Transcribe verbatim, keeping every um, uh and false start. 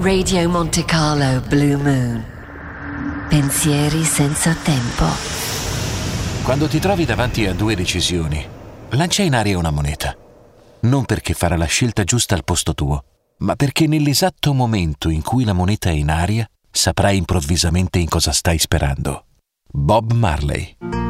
Radio Monte Carlo Blue Moon. Pensieri senza tempo. Quando ti trovi davanti a due decisioni, lancia in aria una moneta. Non perché farà la scelta giusta al posto tuo, ma perché nell'esatto momento in cui la moneta è in aria, saprai improvvisamente in cosa stai sperando. Bob Marley.